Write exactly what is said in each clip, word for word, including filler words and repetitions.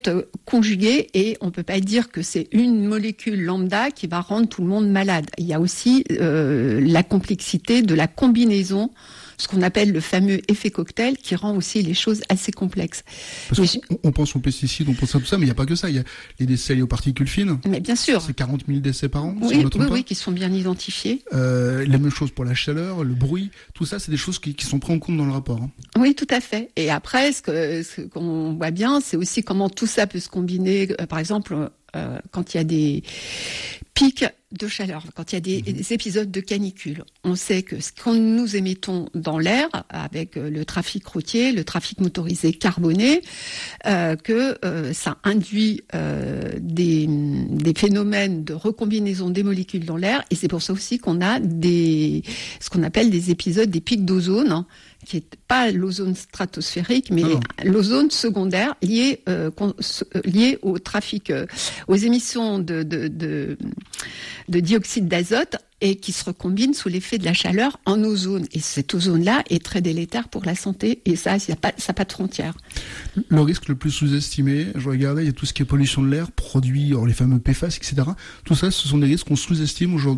conjugués et on ne peut pas dire que c'est une molécule lambda qui va rendre tout le monde malade. Il y a aussi euh, la complexité de la combinaison, ce qu'on appelle le fameux effet cocktail, qui rend aussi les choses assez complexes. Parce qu'on, on pense aux pesticides, on pense à tout ça, mais il n'y a pas que ça. Il y a les décès liés aux particules fines. Mais bien sûr. C'est quarante mille décès par an, oui, si on ne me trompe oui, pas. Oui, qui sont bien identifiés. Euh, la même chose pour la chaleur, le bruit, tout ça, c'est des choses qui, qui sont prises en compte dans le rapport. Hein. Oui, tout à fait. Et après, ce, que, ce qu'on voit bien, c'est aussi comment tout ça peut se combiner. Euh, par exemple, euh, quand il y a des pics de chaleur, quand il y a des, mmh. des épisodes de canicule, on sait que ce que nous émettons dans l'air, avec le trafic routier, le trafic motorisé carboné, euh, que euh, ça induit euh, des, des phénomènes de recombinaison des molécules dans l'air, et c'est pour ça aussi qu'on a des, ce qu'on appelle des épisodes, des pics d'ozone, hein, qui est pas l'ozone stratosphérique, mais ah l'ozone secondaire lié euh, con, lié au trafic, euh, aux émissions de, de, de, de dioxyde d'azote et qui se recombine sous l'effet de la chaleur en ozone. Et cette ozone-là est très délétère pour la santé et ça, ça n'a pas, pas de frontières. Le risque le plus sous-estimé, je regardais, il y a tout ce qui est pollution de l'air, produits, alors les fameux P F A S, et cetera. Tout ça, ce sont des risques qu'on sous-estime aujourd'hui ?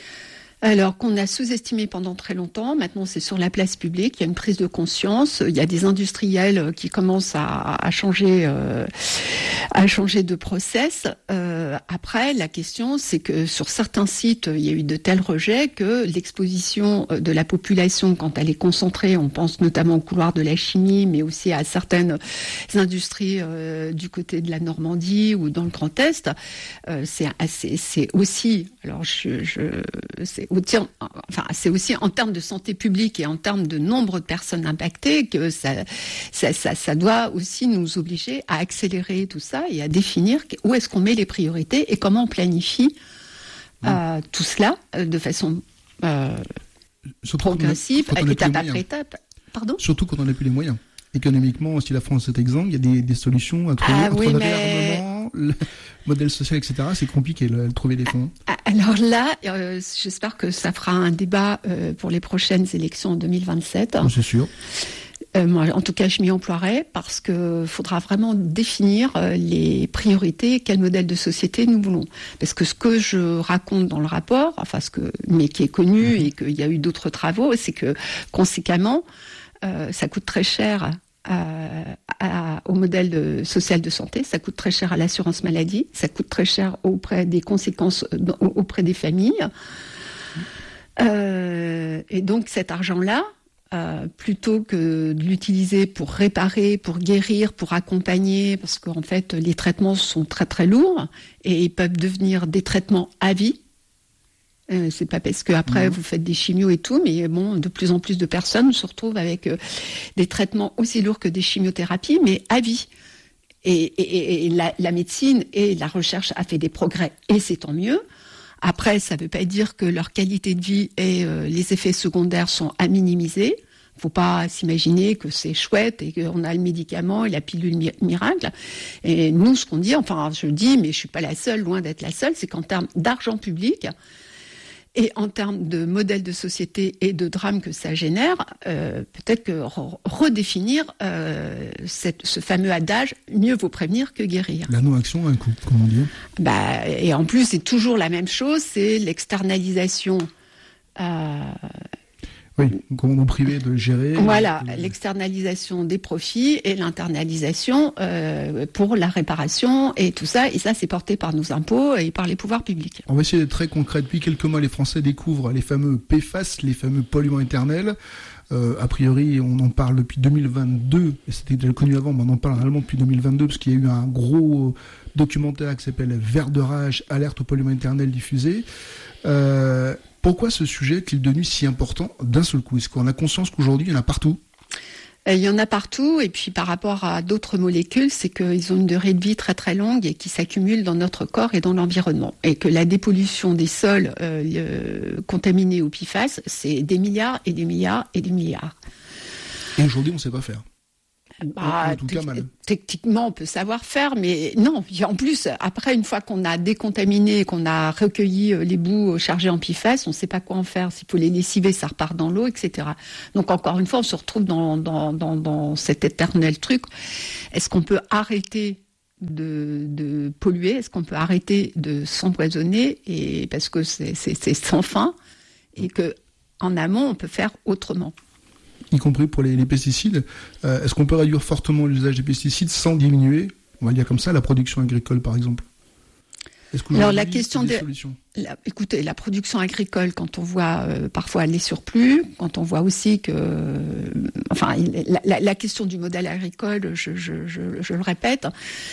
Alors qu'on a sous-estimé pendant très longtemps, maintenant c'est sur la place publique, il y a une prise de conscience, il y a des industriels qui commencent à, à changer, euh, à changer de process. Euh, après, la question c'est que sur certains sites, il y a eu de tels rejets que l'exposition de la population, quand elle est concentrée, on pense notamment au couloir de la chimie, mais aussi à certaines industries euh, du côté de la Normandie ou dans le Grand Est, euh, c'est, assez, c'est aussi, alors je, je c'est Enfin, c'est aussi en termes de santé publique et en termes de nombre de personnes impactées que ça, ça, ça, ça doit aussi nous obliger à accélérer tout ça et à définir où est-ce qu'on met les priorités et comment on planifie mmh. euh, tout cela de façon euh, progressive, a, étape après étape. Pardon ? Surtout quand on n'a plus les moyens. Économiquement, si la France est exemple, il y a des, des solutions à trouver. Ah, entre oui, le mais... réarmement, le modèle social, et cetera. C'est compliqué de trouver des fonds. Alors là, euh, j'espère que ça fera un débat euh, pour les prochaines élections en deux mille vingt-sept. Oh, c'est sûr. Euh, moi, en tout cas, je m'y emploierai parce que faudra vraiment définir euh, les priorités, quel modèle de société nous voulons. Parce que ce que je raconte dans le rapport, enfin ce que, mais qui est connu mmh. et qu'il y a eu d'autres travaux, c'est que conséquemment, Euh, ça coûte très cher à, à, au modèle de, social de santé, ça coûte très cher à l'assurance maladie, ça coûte très cher auprès des conséquences auprès des familles. Euh, et donc cet argent-là, euh, plutôt que de l'utiliser pour réparer, pour guérir, pour accompagner, parce qu'en fait les traitements sont très très lourds et ils peuvent devenir des traitements à vie. Euh, c'est pas parce que après mmh. vous faites des chimios et tout, mais bon, de plus en plus de personnes se retrouvent avec euh, des traitements aussi lourds que des chimiothérapies, mais à vie. Et, et, et la, la médecine et la recherche a fait des progrès, et c'est tant mieux. Après, ça veut pas dire que leur qualité de vie et euh, les effets secondaires sont à minimiser. Faut pas s'imaginer que c'est chouette et qu'on a le médicament et la pilule mi- miracle. Et nous, ce qu'on dit, enfin, je dis, mais je suis pas la seule, loin d'être la seule, c'est qu'en termes d'argent public, et en termes de modèle de société et de drame que ça génère, euh, peut-être que re- redéfinir euh, cette, ce fameux adage « mieux vaut prévenir que guérir ». La non-action a un coût, comme on dit. Bah, et en plus, c'est toujours la même chose, c'est l'externalisation. Euh, oui, comment nous priver de gérer. Voilà, de... l'externalisation des profits et l'internalisation euh, pour la réparation et tout ça. Et ça, c'est porté par nos impôts et par les pouvoirs publics. On va essayer d'être très concret. Depuis quelques mois, les Français découvrent les fameux P F A S, les fameux polluants éternels. Euh, a priori, on en parle depuis deux mille vingt-deux, et c'était déjà connu avant, mais on en parle réellement depuis deux mille vingt-deux, parce qu'il y a eu un gros documentaire qui s'appelle « Vert de rage, alerte aux polluants éternels » diffusé. Euh, pourquoi ce sujet est-il devenu si important d'un seul coup ? Est-ce qu'on a conscience qu'aujourd'hui, il y en a partout ? Il y en a partout, et puis par rapport à d'autres molécules, c'est qu'ils ont une durée de vie très très longue et qui s'accumulent dans notre corps et dans l'environnement. Et que la dépollution des sols euh, euh, contaminés au P F A S, c'est des milliards et des milliards et des milliards. Et aujourd'hui, on ne sait pas faire. Bah, en tout cas, mal. Techniquement, on peut savoir faire, mais non. En plus, après, une fois qu'on a décontaminé, qu'on a recueilli les bouts chargés en P F A S, on ne sait pas quoi en faire. S'il faut les lessiver, ça repart dans l'eau, et cetera. Donc, encore une fois, on se retrouve dans, dans, dans, dans cet éternel truc. Est-ce qu'on peut arrêter de, de polluer? Est-ce qu'on peut arrêter de s'empoisonner? Et parce que c'est, c'est, c'est sans fin, et que en amont, on peut faire autrement. Y compris pour les, les pesticides. Euh, est-ce qu'on peut réduire fortement l'usage des pesticides sans diminuer, on va dire comme ça, la production agricole, par exemple? Est-ce que Alors la question des de, solutions la, écoutez, la production agricole, quand on voit euh, parfois les surplus, quand on voit aussi que, euh, enfin, la, la, la question du modèle agricole, je, je, je, je le répète,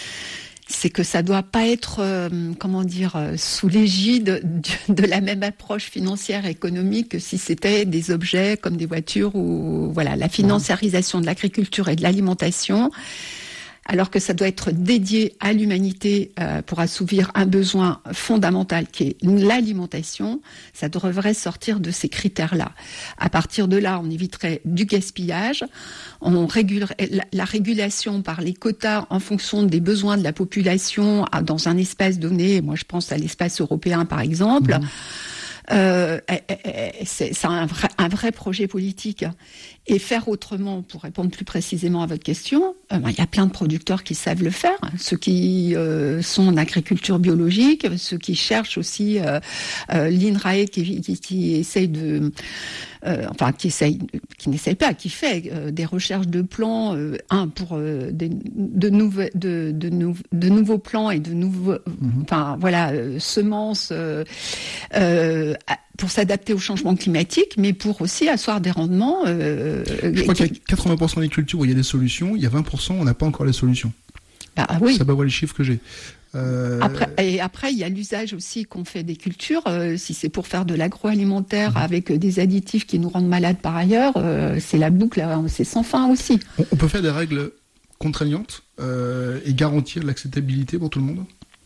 c'est que ça doit pas être, euh, comment dire, euh, sous l'égide de, de la même approche financière et économique que si c'était des objets comme des voitures ou voilà, la financiarisation de l'agriculture et de l'alimentation. Alors que ça doit être dédié à l'humanité euh, pour assouvir un besoin fondamental qui est l'alimentation, ça devrait sortir de ces critères-là. À partir de là, on éviterait du gaspillage, on régulerait la, la régulation par les quotas en fonction des besoins de la population dans un espace donné. Moi, je pense à l'espace européen, par exemple. Mmh. Euh, c'est, c'est un vrai, un vrai projet politique. Et faire autrement, pour répondre plus précisément à votre question, euh, ben, il y a plein de producteurs qui savent le faire. Ceux qui euh, sont en agriculture biologique, ceux qui cherchent aussi euh, euh, l'INRAE qui, qui, qui essaye de... Euh, enfin, qui essaye, qui n'essaye pas, qui fait euh, des recherches de plans, euh, un pour euh, des, de, nouveau, de, de, nou, de nouveaux plans et de nouveaux, mm-hmm. enfin voilà, euh, semences euh, euh, pour s'adapter au changement climatique, mais pour aussi asseoir des rendements. Euh, Je crois qu'il y a quatre-vingts pour cent des cultures où il y a des solutions, il y a vingt pour cent où on n'a pas encore les solutions. Bah, oui. Ça va voir les chiffres que j'ai. Euh... Après, et après, il y a l'usage aussi qu'on fait des cultures. Euh, si c'est pour faire de l'agroalimentaire mmh. avec des additifs qui nous rendent malades par ailleurs, euh, c'est la boucle, c'est sans fin aussi. On, on peut faire des règles contraignantes euh, et garantir l'acceptabilité pour tout le monde?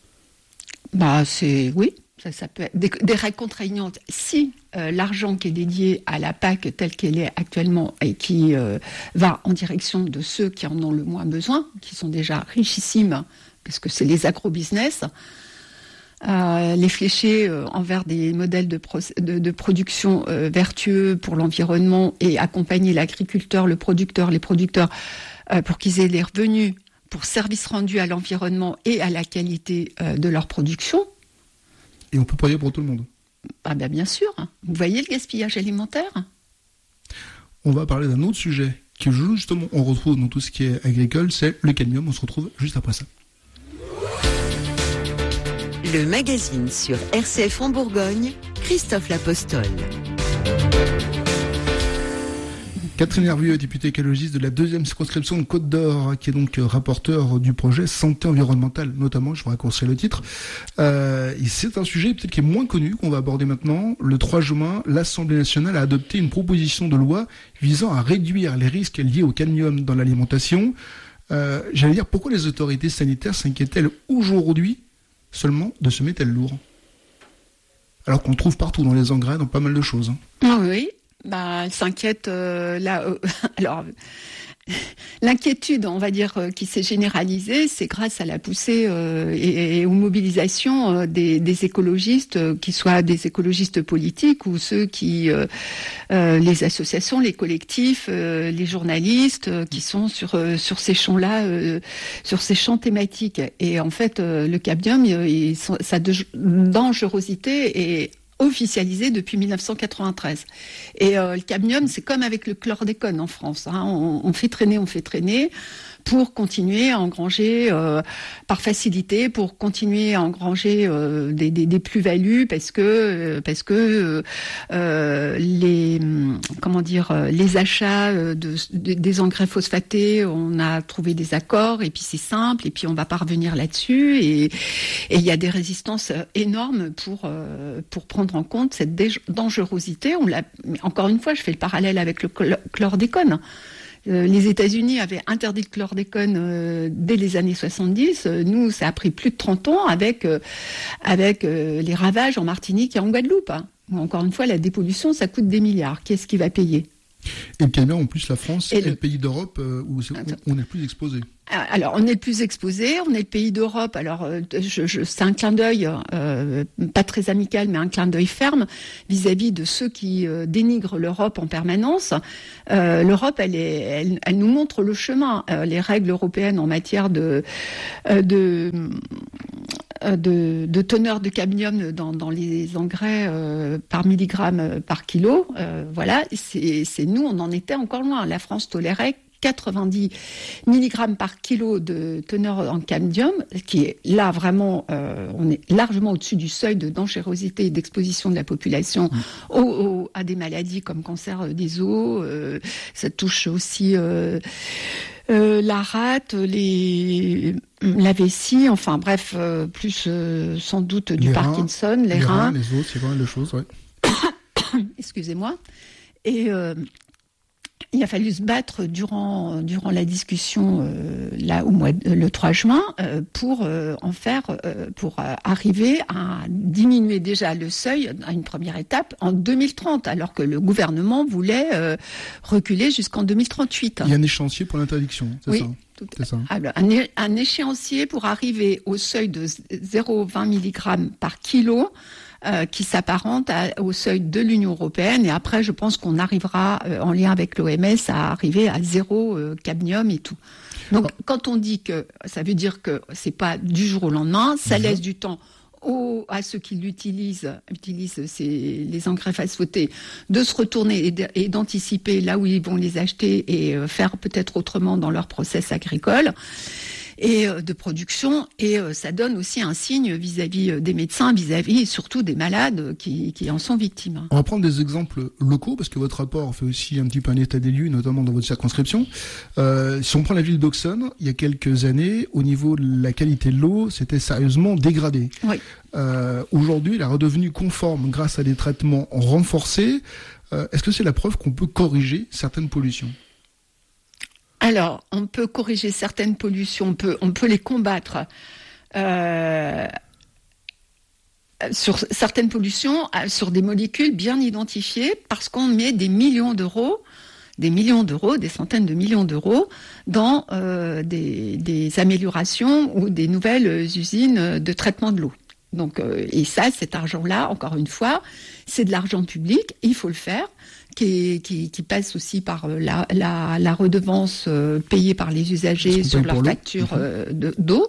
Bah, c'est oui. Ça, ça peut être des, des règles contraignantes si euh, l'argent qui est dédié à la P A C telle qu'elle est actuellement et qui euh, va en direction de ceux qui en ont le moins besoin, qui sont déjà richissimes, parce que c'est les agro-business, euh, les flécher euh, envers des modèles de, pro- de, de production euh, vertueux pour l'environnement et accompagner l'agriculteur, le producteur, les producteurs euh, pour qu'ils aient les revenus pour service rendu à l'environnement et à la qualité euh, de leur production. Et on peut produire pour tout le monde. Ah ben bien sûr. Vous voyez le gaspillage alimentaire? On va parler d'un autre sujet que justement on retrouve dans tout ce qui est agricole, c'est le cadmium. On se retrouve juste après ça. Le magazine sur R C F en Bourgogne, Christophe Lapostole. Catherine Hervieux, députée écologiste de la deuxième circonscription de Côte d'Or, qui est donc rapporteur du projet Santé environnementale, notamment, je vais raccourcir le titre. Euh, et c'est un sujet peut-être qui est moins connu, qu'on va aborder maintenant. Le trois juin, l'Assemblée nationale a adopté une proposition de loi visant à réduire les risques liés au cadmium dans l'alimentation. Euh, j'allais dire, pourquoi les autorités sanitaires s'inquiètent-elles aujourd'hui seulement de ce métal lourd? Alors qu'on le trouve partout dans les engrais, dans pas mal de choses. Hein. Ah oui. Bah, elle s'inquiète euh, là. Euh, alors, l'inquiétude, on va dire, euh, qui s'est généralisée, c'est grâce à la poussée euh, et, et aux mobilisations euh, des, des écologistes, euh, qu'ils soient des écologistes politiques ou ceux qui, euh, euh, les associations, les collectifs, euh, les journalistes, euh, qui sont sur euh, sur ces champs-là, euh, sur ces champs thématiques. Et en fait, euh, le cadmium, il, sa dangerosité est officialisé depuis mille neuf cent quatre-vingt-treize. Et euh, le cadmium, c'est comme avec le chlordécone en France. Hein. On, on fait traîner, on fait traîner pour continuer à engranger euh, par facilité, pour continuer à engranger euh, des, des, des plus-values, parce que euh, parce que euh, les comment dire les achats de, de, des engrais phosphatés, on a trouvé des accords et puis c'est simple et puis on va pas revenir là-dessus et et il y a des résistances énormes pour euh, pour prendre en compte cette dé- dangerosité. On l'a encore une fois, je fais le parallèle avec le chlordécone. Euh, les États-Unis avaient interdit le chlordécone euh, dès les années soixante-dix. Euh, nous, ça a pris plus de trente ans avec, euh, avec euh, les ravages en Martinique et en Guadeloupe. Hein. Encore une fois, la dépollution, ça coûte des milliards. Qui est-ce qui va payer? Et le cadmium, en plus, la France Et est le... le pays d'Europe euh, où c'est, on, on est le plus exposé. Alors, on est le plus exposé, on est le pays d'Europe. Alors, je, je, c'est un clin d'œil, euh, pas très amical, mais un clin d'œil ferme vis-à-vis de ceux qui euh, dénigrent l'Europe en permanence. Euh, L'Europe, elle, est, elle, elle nous montre le chemin. Euh, les règles européennes en matière de, euh, de De, de teneur de cadmium dans, dans les engrais euh, par milligramme par kilo, euh, voilà, c'est, c'est nous, on en était encore loin. La France tolérait quatre-vingt-dix milligrammes par kilo de teneur en cadmium, qui est là vraiment, euh, on est largement au-dessus du seuil de dangerosité et d'exposition de la population mmh. au, au, à des maladies comme cancer des os. Euh, ça touche aussi euh, euh, la rate, les, la vessie, enfin bref, euh, plus euh, sans doute du les Parkinson, reins, les, les reins. reins, les os, c'est pas mal de choses, ouais. Excusez-moi. Et euh, il a fallu se battre durant durant la discussion euh, là au mois de, le trois juin euh, pour euh, en faire euh, pour euh, arriver à diminuer déjà le seuil à une première étape en deux mille trente, alors que le gouvernement voulait euh, reculer jusqu'en deux mille trente-huit. Il y a un échéancier pour l'interdiction, c'est oui. ça. C'est ça. Alors, un, é- un échéancier pour arriver au seuil de zéro virgule vingt milligrammes par kilo. Euh, qui s'apparente à, au seuil de l'Union européenne. Et après, je pense qu'on arrivera, euh, en lien avec l'O M S, à arriver à zéro euh, cadmium et tout. Donc, oh. quand on dit que ça veut dire que c'est pas du jour au lendemain, ça mmh. laisse du temps aux, à ceux qui l'utilisent, utilisent ces, les engrais phosphatés, de se retourner et, de, et d'anticiper là où ils vont les acheter et euh, faire peut-être autrement dans leur process agricole et de production, et ça donne aussi un signe vis-à-vis des médecins, vis-à-vis surtout des malades qui, qui en sont victimes. On va prendre des exemples locaux, parce que votre rapport fait aussi un petit peu un état des lieux, notamment dans votre circonscription. Euh, si on prend la ville d'Auxonne, il y a quelques années, au niveau de la qualité de l'eau, c'était sérieusement dégradé. Oui. Euh, aujourd'hui, elle est redevenue conforme grâce à des traitements renforcés. Euh, est-ce que c'est la preuve qu'on peut corriger certaines pollutions ? Alors, on peut corriger certaines pollutions, on peut, on peut les combattre euh, sur certaines pollutions, sur des molécules bien identifiées, parce qu'on met des millions d'euros, des millions d'euros, des centaines de millions d'euros dans euh, des, des améliorations ou des nouvelles usines de traitement de l'eau. Donc, euh, et ça, cet argent-là, encore une fois, c'est de l'argent public, il faut le faire. Qui, qui, qui passe aussi par la, la, la redevance euh, payée par les usagers sur leur facture euh, de, d'eau.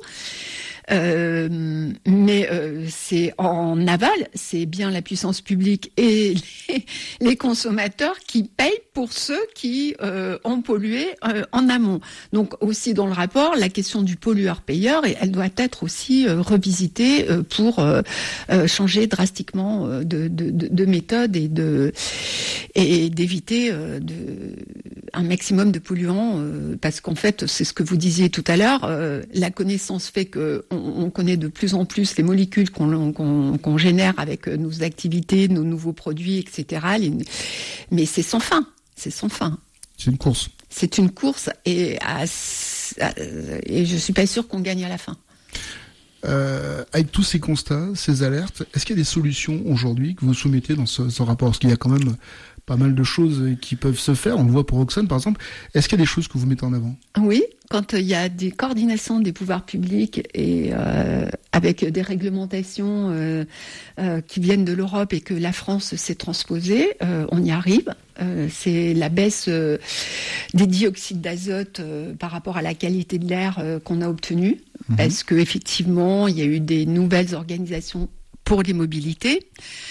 Euh, mais euh, c'est en aval, c'est bien la puissance publique et les, les consommateurs qui payent pour ceux qui euh, ont pollué euh, en amont. Donc aussi dans le rapport, la question du pollueur-payeur, et elle doit être aussi euh, revisitée euh, pour euh, euh, changer drastiquement euh, de, de, de, de méthode et de et d'éviter euh, de, un maximum de polluants, euh, parce qu'en fait, c'est ce que vous disiez tout à l'heure, euh, la connaissance fait que on, on connaît de plus en plus les molécules qu'on, qu'on, qu'on génère avec nos activités, nos nouveaux produits, et cetera. Les, mais c'est sans fin, c'est sans fin. C'est une course. C'est une course et, à, à, et je suis pas sûre qu'on gagne à la fin. Euh, avec tous ces constats, ces alertes, est-ce qu'il y a des solutions aujourd'hui que vous soumettez dans ce, ce rapport ? Parce qu'il y a quand même pas mal de choses qui peuvent se faire. On le voit pour Auxonne, par exemple. Est-ce qu'il y a des choses que vous mettez en avant ? Oui, quand il y a des coordinations des pouvoirs publics et euh, avec des réglementations euh, euh, qui viennent de l'Europe et que la France s'est transposée, euh, on y arrive. Euh, c'est la baisse euh, des dioxydes d'azote euh, par rapport à la qualité de l'air euh, qu'on a obtenue. Mmh. Parce qu'effectivement, il y a eu des nouvelles organisations pour les mobilités.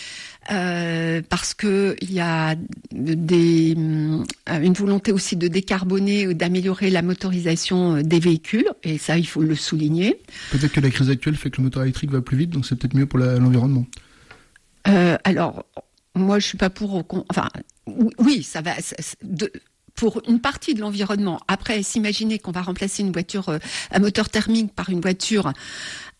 Euh, parce que il y a des, une volonté aussi de décarboner, d'améliorer la motorisation des véhicules, et ça, il faut le souligner. Peut-être que la crise actuelle fait que le moteur électrique va plus vite, donc c'est peut-être mieux pour la, l'environnement. Euh, alors, moi, je suis pas pour. Enfin, oui, ça va. De, pour une partie de l'environnement. Après, s'imaginer qu'on va remplacer une voiture à moteur thermique par une voiture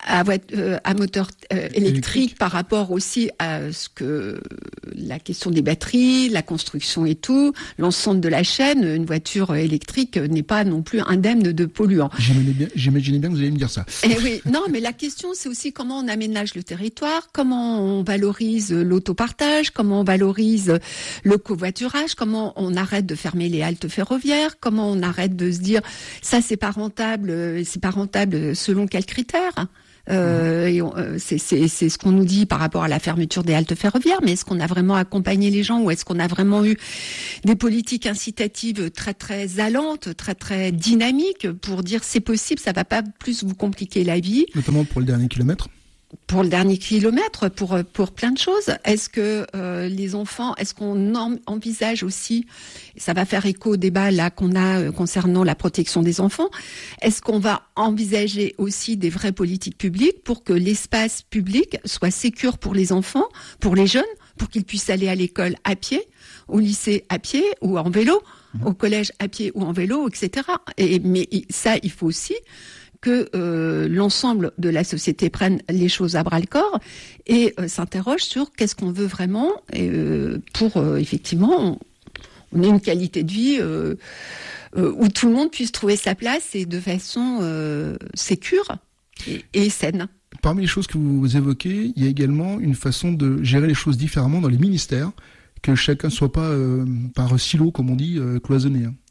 à, euh, à moteur euh, électrique, électrique par rapport aussi à ce que la question des batteries, la construction et tout, l'ensemble de la chaîne, une voiture électrique n'est pas non plus indemne de polluants. J'imaginais bien, j'imaginais bien que vous alliez me dire ça. Et oui, non, mais la question c'est aussi comment on aménage le territoire, comment on valorise l'autopartage, comment on valorise le covoiturage, comment on arrête de fermer les haltes ferroviaires, comment on arrête de se dire ça c'est pas rentable, c'est pas rentable selon quels critères. Euh, et on, euh, c'est, c'est, c'est ce qu'on nous dit par rapport à la fermeture des haltes ferroviaires, mais est-ce qu'on a vraiment accompagné les gens ou est-ce qu'on a vraiment eu des politiques incitatives très très allantes, très très dynamiques pour dire c'est possible, ça va pas plus vous compliquer la vie, notamment pour le dernier kilomètre? Pour le dernier kilomètre, pour pour plein de choses. Est-ce que euh, les enfants, est-ce qu'on en, envisage aussi, ça va faire écho au débat là qu'on a euh, concernant la protection des enfants, est-ce qu'on va envisager aussi des vraies politiques publiques pour que l'espace public soit sécure pour les enfants, pour les jeunes, pour qu'ils puissent aller à l'école à pied, au lycée à pied ou en vélo, mmh. au collège à pied ou en vélo, et cetera. Et mais ça, il faut aussi que euh, l'ensemble de la société prenne les choses à bras-le-corps et euh, s'interroge sur qu'est-ce qu'on veut vraiment et, euh, pour euh, effectivement on, on ait une qualité de vie euh, euh, où tout le monde puisse trouver sa place et de façon euh, sécure et, et saine. Parmi les choses que vous évoquez, il y a également une façon de gérer les choses différemment dans les ministères, que chacun ne soit pas euh, par silo, comme on dit, euh, cloisonné, hein,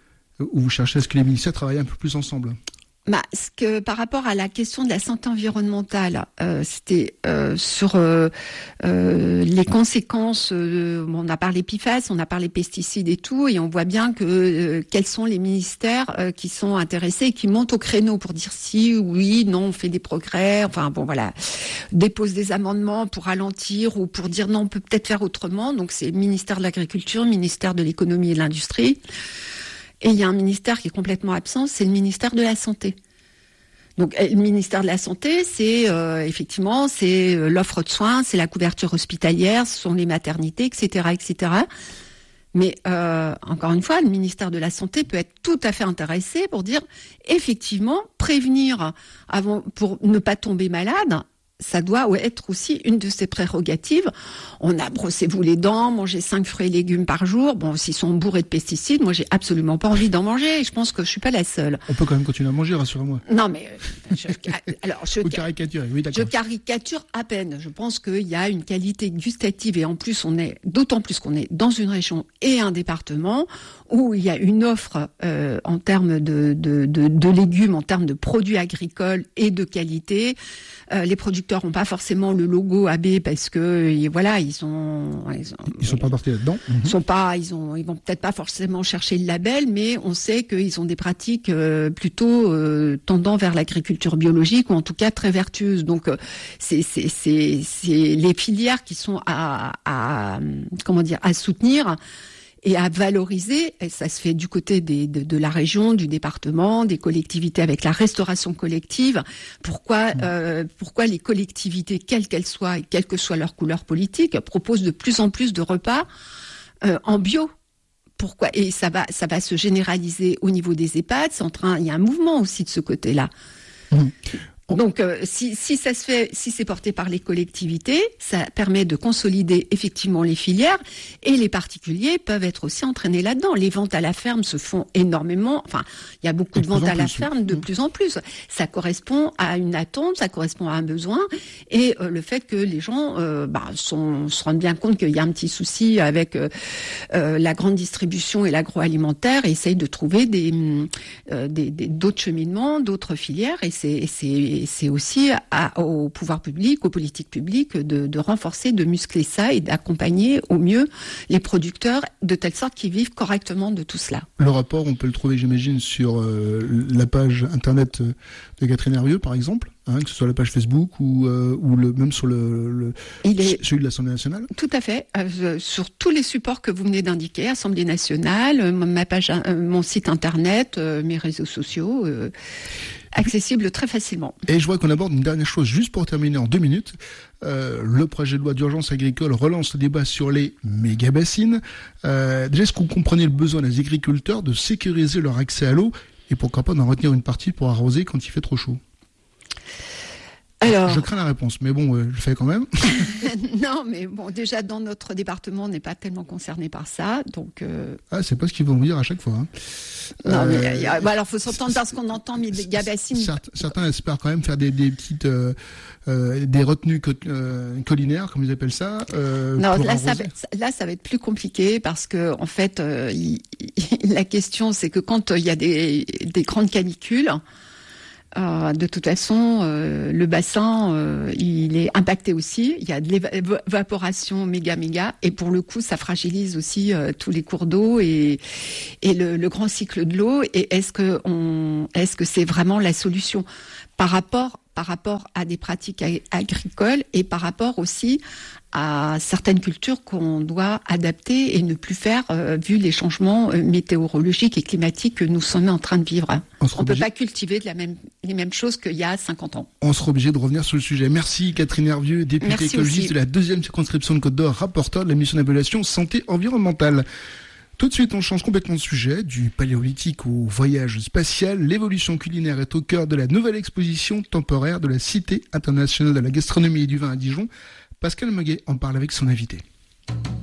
où vous cherchez à ce que les ministères travaillent un peu plus ensemble. Bah, ce que, par rapport à la question de la santé environnementale, euh, c'était euh, sur euh, euh, les conséquences. Euh, on a parlé P F A S, on a parlé pesticides et tout, et on voit bien que euh, quels sont les ministères euh, qui sont intéressés et qui montent au créneau pour dire si, oui, non, on fait des progrès. Enfin bon, voilà, dépose des amendements pour ralentir ou pour dire non, on peut peut-être faire autrement. Donc c'est le ministère de l'Agriculture, le ministère de l'Économie et de l'Industrie. Et il y a un ministère qui est complètement absent, c'est le ministère de la Santé. Donc, le ministère de la Santé, c'est euh, effectivement, c'est euh, l'offre de soins, c'est la couverture hospitalière, ce sont les maternités, et cetera, et cetera. Mais euh, encore une fois, le ministère de la Santé peut être tout à fait intéressé pour dire, effectivement, prévenir avant pour ne pas tomber malade. Ça doit être aussi une de ses prérogatives. On a brossez-vous les dents, mangez cinq fruits et légumes par jour. Bon, s'ils sont bourrés de pesticides, moi j'ai absolument pas envie d'en manger. Et je pense que je suis pas la seule. On peut quand même continuer à manger, rassurez-moi. Non, mais je, alors je, Vous caricaturez, oui, d'accord. Je caricature à peine. Je pense qu'il y a une qualité gustative et en plus on est d'autant plus qu'on est dans une région et un département où il y a une offre euh, en termes de, de, de, de légumes, en termes de produits agricoles et de qualité. Euh, les producteurs n'ont pas forcément le logo A B parce que et voilà ils sont ils, ont, ils sont pas partis là-dedans. Ils sont pas ils ont ils vont peut-être pas forcément chercher le label, mais on sait qu'ils ont des pratiques euh, plutôt euh, tendant vers l'agriculture biologique ou en tout cas très vertueuses. Donc euh, c'est c'est c'est c'est les filières qui sont à à comment dire à soutenir et à valoriser. Et ça se fait du côté des, de, de la région, du département, des collectivités avec la restauration collective. Pourquoi, mmh. euh, pourquoi les collectivités, quelles qu'elles soient et quelle que soit leur couleur politique, proposent de plus en plus de repas euh, en bio? Pourquoi? Et ça va, ça va se généraliser au niveau des EHPAD. C'est en train, il y a un mouvement aussi de ce côté-là. Mmh. Donc, euh, si, si ça se fait, si c'est porté par les collectivités, ça permet de consolider effectivement les filières et les particuliers peuvent être aussi entraînés là-dedans. Les ventes à la ferme se font énormément. Enfin, il y a beaucoup de, de ventes à la plus, ferme de mmh. plus en plus. Ça correspond à une attente, ça correspond à un besoin et euh, le fait que les gens euh, bah, sont, se rendent bien compte qu'il y a un petit souci avec euh, euh, la grande distribution et l'agroalimentaire et essayent de trouver des, euh, des, des d'autres cheminements, d'autres filières et c'est, et c'est Et c'est aussi à, au pouvoir public, aux politiques publiques, de, de renforcer, de muscler ça et d'accompagner au mieux les producteurs de telle sorte qu'ils vivent correctement de tout cela. Le rapport, on peut le trouver, j'imagine, sur euh, la page internet de Catherine Hervieux, par exemple, hein, que ce soit la page Facebook ou, euh, ou le, même sur le, le Il est... celui de l'Assemblée nationale. Tout à fait. Euh, sur tous les supports que vous venez d'indiquer, Assemblée nationale, euh, ma page, euh, mon site internet, euh, mes réseaux sociaux. Euh, accessible très facilement. Et je vois qu'on aborde une dernière chose juste pour terminer en deux minutes. Euh, le projet de loi d'urgence agricole relance le débat sur les méga-bassines. Euh, déjà, est-ce que vous comprenez le besoin des agriculteurs de sécuriser leur accès à l'eau et pourquoi pas d'en retenir une partie pour arroser quand il fait trop chaud? Alors... Je crains la réponse, mais bon, euh, je le fais quand même. Non, mais bon, déjà dans notre département, on n'est pas tellement concerné par ça, donc. Euh... Ah, c'est pas ce qu'ils vont me dire à chaque fois. Hein. Non, euh... mais y a... bah, alors faut s'entendre parce qu'on entend Méga-Bassine. Certains, certains espèrent quand même faire des, des petites, euh, euh, des retenues co- euh, collinaires, comme ils appellent ça. Euh, non, pour là, arroser. ça va, là, ça va être plus compliqué parce que en fait, euh, il, il, la question, c'est que quand il y a des, des grandes canicules. Euh, de toute façon, euh, le bassin, euh, il est impacté aussi. Il y a de l'évaporation méga méga, et pour le coup, ça fragilise aussi euh, tous les cours d'eau et et le, le grand cycle de l'eau. Et est-ce que on, est-ce que c'est vraiment la solution par rapport par rapport à des pratiques ag- agricoles et par rapport aussi à certaines cultures qu'on doit adapter et ne plus faire euh, vu les changements euh, météorologiques et climatiques que nous sommes en train de vivre. On ne peut pas cultiver de la même, les mêmes choses qu'il y a cinquante ans. On sera obligé de revenir sur le sujet. Merci Catherine Hervieux, députée Merci écologiste aussi. de la deuxième circonscription de Côte-d'Or, rapporteure de la mission d'évaluation santé environnementale. Tout de suite, on change complètement de sujet. Du paléolithique au voyage spatial, l'évolution culinaire est au cœur de la nouvelle exposition temporaire de la Cité internationale de la gastronomie et du vin à Dijon. Pascal Meguet en parle avec son invité.